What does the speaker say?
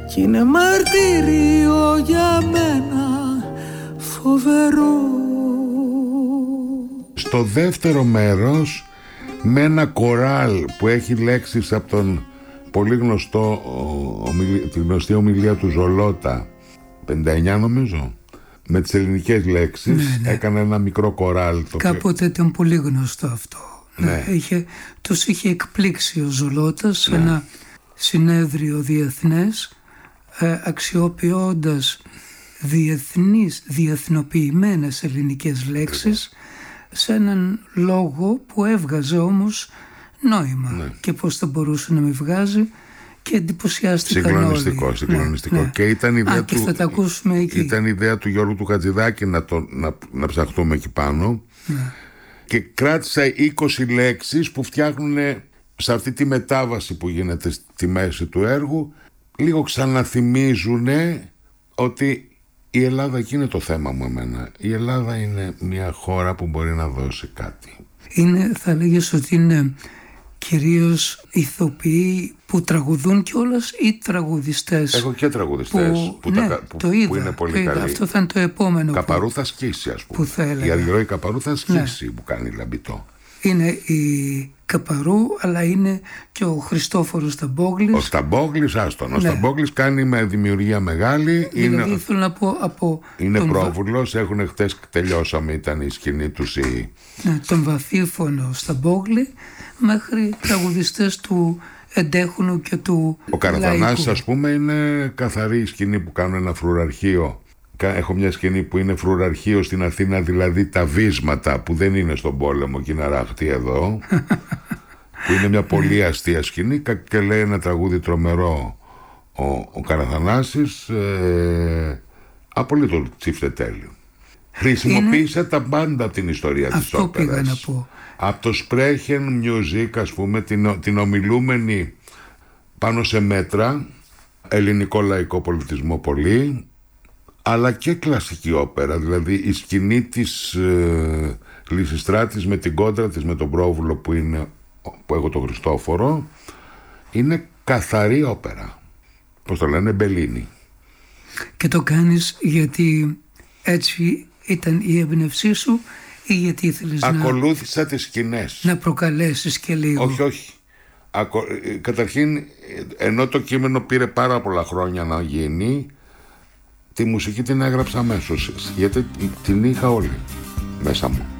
κι είναι μαρτύριο για μένα φοβερό. Στο δεύτερο μέρος, με ένα κοράλ που έχει λέξεις από τον πολύ γνωστό, τη γνωστή ομιλία του Ζολότα, 59 νομίζω, με τις ελληνικές λέξεις, ναι. Έκανε ένα μικρό κοράλ. Κάποτε ήταν πολύ γνωστό αυτό. Ναι. Τους είχε εκπλήξει ο Ζολότας σε ένα συνέδριο διεθνές, αξιοποιώντας διεθνοποιημένες ελληνικές λέξεις σε έναν λόγο που έβγαζε όμως νόημα, ναι. Και πώς θα μπορούσε να μην βγάζει, και εντυπωσιάστηκαν όλοι. Συγκλονιστικό. Ναι. Και ήταν ιδέα και θα τα ακούσουμε εκεί. Ήταν ιδέα του Γιώργου του Χατζηδάκη να ψαχτούμε εκεί πάνω, ναι. Και κράτησα 20 λέξεις που φτιάχνουν σε αυτή τη μετάβαση που γίνεται στη μέση του έργου, λίγο ξαναθυμίζουν ότι η Ελλάδα, εκεί είναι το θέμα μου εμένα, η Ελλάδα είναι μια χώρα που μπορεί να δώσει κάτι. Θα λέγες ότι είναι κυρίως ηθοποιοί που τραγουδούν κιόλας ή τραγουδιστές? Έχω και τραγουδιστές που είναι πολύ καλοί. Αυτό θα είναι το επόμενο. Καπαρού θα σκίσει, ας πούμε. Η Αργυρόη Καπαρού θα σκίσει, ναι. Που κάνει λαμπητό. Είναι η Καπαρού, αλλά είναι και ο Χριστόφορος Σταμπόγλης. Ο Σταμπόγλης, άστον. Ο Σταμπόγλης κάνει με δημιουργία μεγάλη. Δηλαδή θέλω να πω από... Είναι πρόβουλος, χτες τελειώσαμε, ήταν η σκηνή τους τον βαθύφωνο Σταμπόγλη μέχρι τραγουδιστές του εντέχουνου και του Ο Καραθανάσης, ας πούμε, είναι καθαρή σκηνή που κάνουν ένα φρουραρχείο. Έχω μια σκηνή που είναι φρουραρχείο στην Αθήνα, δηλαδή τα βίσματα που δεν είναι στον πόλεμο και είναι αράχτη εδώ, που είναι μια πολύ αστεία σκηνή, και λέει ένα τραγούδι τρομερό ο Καραθανάσης, απολύτως τσιφτετέλειο. Χρησιμοποίησε τα πάντα από την ιστορία της όπερας. Αυτό πήγα να πω. Από το Sprechen Music, ας πούμε, την ομιλούμενη πάνω σε μέτρα, ελληνικό λαϊκό πολιτισμό πολύ, αλλά και κλασική όπερα, δηλαδή η σκηνή της Λυσιστράτης με την κόντρα της με τον πρόβουλο που έχω τον Χριστόφορο, είναι καθαρή όπερα. Πώς το λένε, Μπελίνι. Και το κάνεις γιατί έτσι ήταν η έμπνευσή σου ή γιατί ήθελες ακολούθησα τις σκηνές, να προκαλέσεις και λίγο? Όχι. Καταρχήν, ενώ το κείμενο πήρε πάρα πολλά χρόνια να γίνει, τη μουσική την έγραψα αμέσως, γιατί την είχα όλη μέσα μου.